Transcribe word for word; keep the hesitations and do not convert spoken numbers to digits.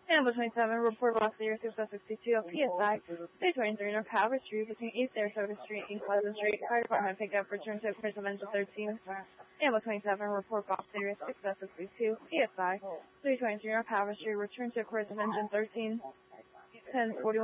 Amber twenty-seven, report loss zero six sixty-two of P S I, three twenty-three North Howard Street between East Sarasota Street and Pleasant Street. Fire Department picked up return to Prince of Engine thirteen. Amber twenty-seven, report box zero six sixty-two, P S I, three twenty-three North Howard Street, return to Prince of Engine thirteen. ten forty-one